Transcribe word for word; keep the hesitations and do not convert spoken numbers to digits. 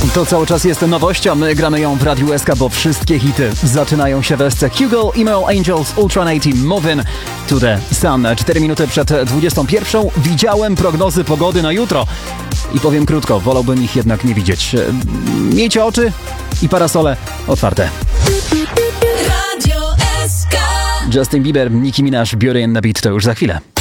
To cały czas jest nowość, a my gramy ją w Radiu S K, bo wszystkie hity zaczynają się w S C. Hugo, Email Angels, Ultranaty, Movin' to the Sun. cztery minuty przed dwudziestą pierwszą widziałem prognozy pogody na jutro. I powiem krótko, wolałbym ich jednak nie widzieć. Miejcie oczy i parasole otwarte. Radio S K. Justin Bieber, Nicki Minaj, Beauty and the Beat to już za chwilę.